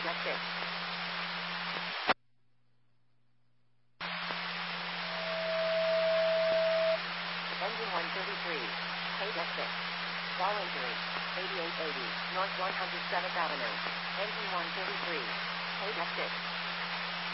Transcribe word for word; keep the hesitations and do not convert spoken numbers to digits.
F six. Engine one thirty-three. Code F six. Ball injury. eighty-eight eighty, North one hundred seventh Avenue. Engine one thirty-three. Code F six.